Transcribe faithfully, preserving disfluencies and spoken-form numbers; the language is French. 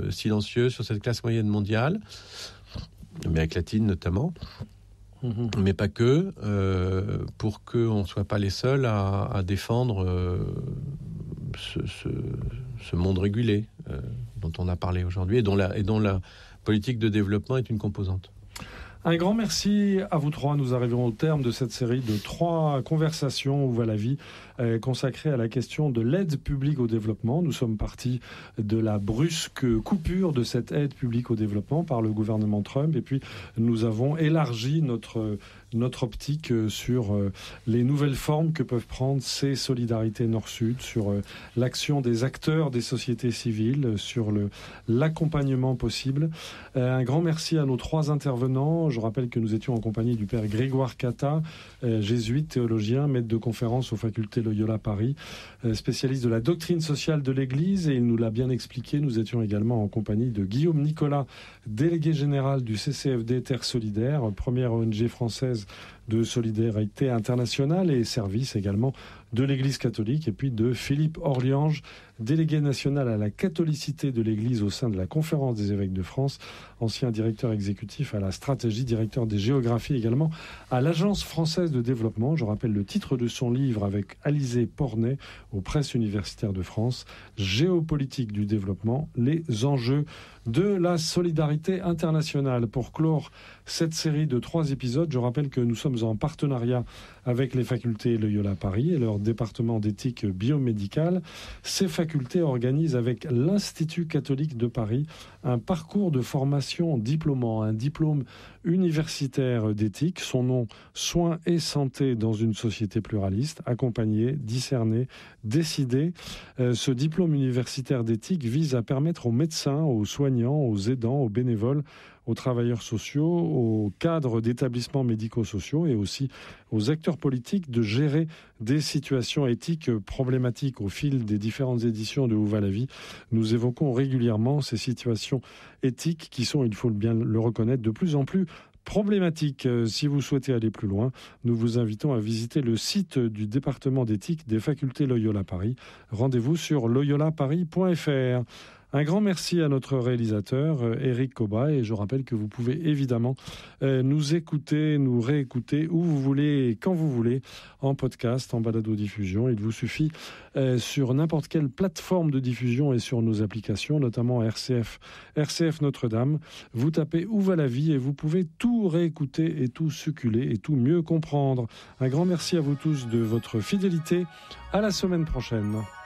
euh, silencieux sur cette classe moyenne mondiale, l'Amérique latine notamment, mmh. mais pas que, euh, pour qu'on ne soit pas les seuls à, à défendre euh, ce, ce, ce monde régulé euh, dont on a parlé aujourd'hui et dont la, et dont la politique de développement est une composante. Un grand merci à vous trois. Nous arrivons au terme de cette série de trois conversations Où va la vie euh, consacrées à la question de l'aide publique au développement. Nous sommes partis de la brusque coupure de cette aide publique au développement par le gouvernement Trump et puis nous avons élargi notre, notre optique sur euh, les nouvelles formes que peuvent prendre ces solidarités Nord-Sud, sur euh, l'action des acteurs des sociétés civiles, sur le, l'accompagnement possible. Euh, un grand merci à nos trois intervenants. Je rappelle que nous étions en compagnie du père Grégoire Cata, euh, jésuite, théologien, maître de conférence aux facultés Loyola Paris, euh, spécialiste de la doctrine sociale de l'Église, et il nous l'a bien expliqué. Nous étions également en compagnie de Guillaume Nicolas, délégué général du C C F D Terre Solidaire, première O N G française de solidarité internationale et service également de l'Église catholique, et puis de Philippe Orliange, délégué national à la catholicité de l'Église au sein de la Conférence des évêques de France, ancien directeur exécutif à la stratégie, directeur des géographies également à l'Agence française de développement. Je rappelle le titre de son livre avec Alizé Pornet aux presses universitaires de France, Géopolitique du développement, les enjeux de la solidarité internationale. Pour clore cette série de trois épisodes, je rappelle que nous sommes en partenariat avec les facultés Loyola Paris et leur département d'éthique biomédicale. Ces facultés organisent avec l'Institut catholique de Paris un parcours de formation diplômant, un diplôme universitaire d'éthique. Son nom, Soins et santé dans une société pluraliste, accompagner, discerner, décider. Euh, ce diplôme universitaire d'éthique vise à permettre aux médecins, aux soignants, aux aidants, aux bénévoles, aux travailleurs sociaux, aux cadres d'établissements médico-sociaux et aussi aux acteurs politiques de gérer des situations éthiques problématiques. Au fil des différentes éditions de Où va la vie, nous évoquons régulièrement ces situations éthiques qui sont, il faut bien le reconnaître, de plus en plus problématiques. Si vous souhaitez aller plus loin, nous vous invitons à visiter le site du département d'éthique des facultés Loyola Paris. Rendez-vous sur loyola paris point f r. Un grand merci à notre réalisateur, Éric Coba, et je rappelle que vous pouvez évidemment euh, nous écouter, nous réécouter où vous voulez et quand vous voulez, en podcast, en balado-diffusion. Il vous suffit euh, sur n'importe quelle plateforme de diffusion et sur nos applications, notamment R C F, R C F Notre-Dame. Vous tapez Où va la vie et vous pouvez tout réécouter et tout succuler et tout mieux comprendre. Un grand merci à vous tous de votre fidélité. À la semaine prochaine.